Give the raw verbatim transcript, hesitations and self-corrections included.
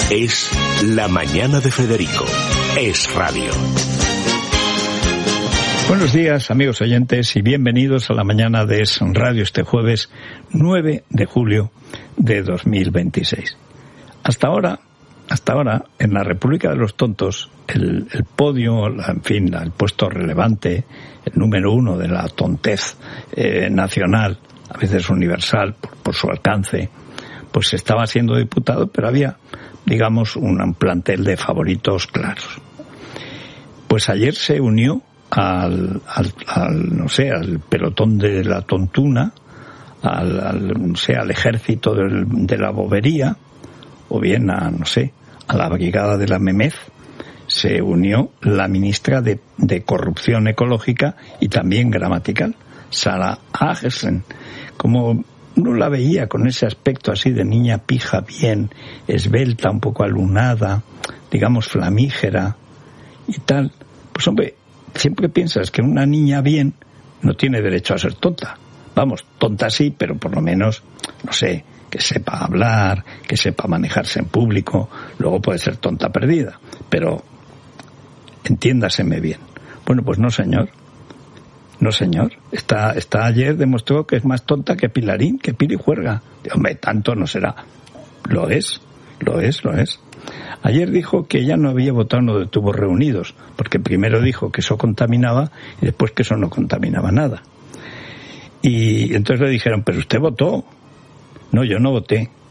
Es La Mañana de Federico. Es radio. Buenos días, amigos oyentes, y bienvenidos a La Mañana de Es Radio este jueves nueve de julio de dos mil veintiséis. Hasta ahora, hasta ahora, en la República de los Tontos, el, el podio, la, en fin, el puesto relevante, el número uno de la tontez eh, nacional, a veces universal, por, por su alcance, pues estaba siendo diputado, pero había, digamos, un plantel de favoritos claros. Pues ayer se unió al, al, al no sé, al pelotón de la tontuna, al, al no sé, al ejército del, de la bobería, o bien a, no sé, a la brigada de la memez, se unió la ministra de, de Corrupción Ecológica y también Gramatical, Sara Agersen. Como no la veía con ese aspecto así de niña pija, bien, esbelta, un poco alunada, digamos flamígera y tal, pues hombre, siempre piensas que una niña bien no tiene derecho a ser tonta. Vamos, tonta sí, pero por lo menos, no sé, que sepa hablar, que sepa manejarse en público, luego puede ser tonta perdida, pero entiéndaseme bien. Bueno, pues no, señor. No, señor. Está, está ayer demostró que es más tonta que Pilarín, que Pili Juerga. Hombre, tanto no será. Lo es, lo es, lo es. Ayer dijo que ella no había votado en lo de tubos reunidos, porque primero dijo que eso contaminaba y después que eso no contaminaba nada. Y entonces le dijeron, pero usted votó. No, yo no voté.